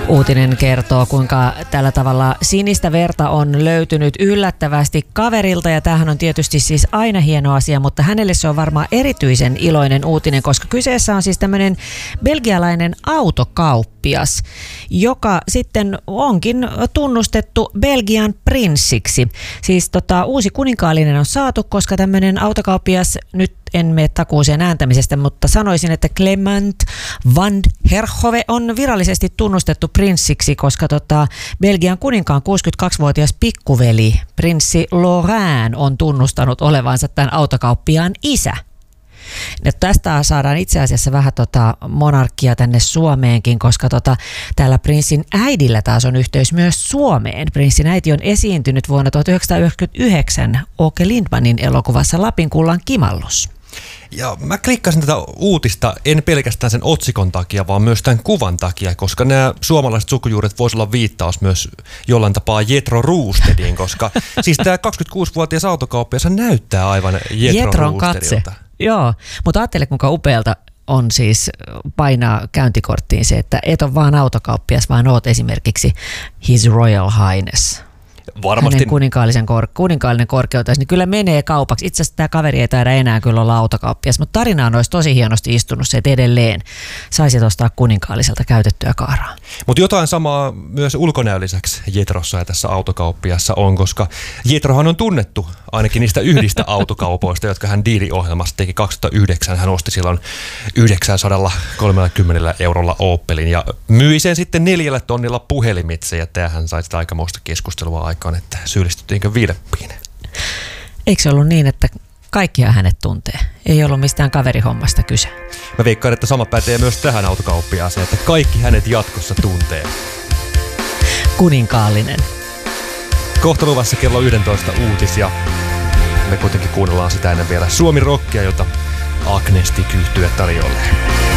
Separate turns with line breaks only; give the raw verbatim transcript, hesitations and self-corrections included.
Uutinen kertoo, kuinka tällä tavalla sinistä verta on löytynyt yllättävästi kaverilta, ja tämähän on tietysti siis aina hieno asia, mutta hänelle se on varmaan erityisen iloinen uutinen, koska kyseessä on siis tämmöinen belgialainen autokauppias, joka sitten onkin tunnustettu Belgian prinssiksi. Siis tota, uusi kuninkaallinen on saatu, koska tämmöinen autokauppias, nyt en mene takuuseen ääntämisestä, mutta sanoisin, että Clement van Herhove on virallisesti tunnustettu prinssiksi, koska tota, Belgian kuninkaan kuusikymmentäkaksivuotias pikkuveli, prinssi Laurent, on tunnustanut olevansa tämän autokauppiaan isä. Ja tästä saadaan itse asiassa vähän tota monarkia tänne Suomeenkin, koska tota, täällä prinssin äidillä taas on yhteys myös Suomeen. Prinssin äiti on esiintynyt vuonna tuhatyhdeksänsataayhdeksänkymmentäyhdeksän Åke Lindmanin elokuvassa Lapinkullan kimallus.
Ja mä klikkasin tätä uutista en pelkästään sen otsikon takia, vaan myös tämän kuvan takia, koska nämä suomalaiset sukujuuret voisi olla viittaus myös jollain tapaa Jethro Roostediin, koska siis tämä kaksikymmentäkuusivuotias autokauppias näyttää aivan Jethro Roostedilta.
Joo, mutta ajattele kuinka upealta on siis painaa käyntikorttiin se, että et ole vaan autokauppias, vaan oot esimerkiksi His Royal Highness.
Varmasti.
Hänen kuninkaallisen kor- kuninkaallinen korkeutensa, niin kyllä menee kaupaksi. Itse asiassa tämä kaveri ei taida enää kyllä olla autokauppias, mutta tarinaan olisi tosi hienosti istunut se, että edelleen saisit ostaa kuninkaalliselta käytettyä kaaraa.
Mutta jotain samaa myös ulkonäölliseksi Jethrossa ja tässä autokauppiassa on, koska Jethrohan on tunnettu ainakin niistä yhdistä autokaupoista, jotka hän diiliohjelmassa teki kaksituhattayhdeksän. Hän osti silloin yhdeksänsadankolmekymmentä eurolla Opelin ja myi sen sitten neljällä tonnilla puhelimitse, ja tämähän sai sitä aikamoista keskustelua aikaan, että syyllistyttiinkö vilppiin.
Eikö se ollut niin, että kaikkia hänet tuntee? Ei ollut mistään kaverihommasta kyse.
Mä veikkaan, että sama pätee myös tähän autokauppiaaseen, että kaikki hänet jatkossa tuntee.
Kuninkaallinen.
Kohta luvassa kello yksitoista uutisia. Me kuitenkin kuunnellaan sitä ennen vielä Suomi Rockia, jota Agnestic yhtye tarjoilee.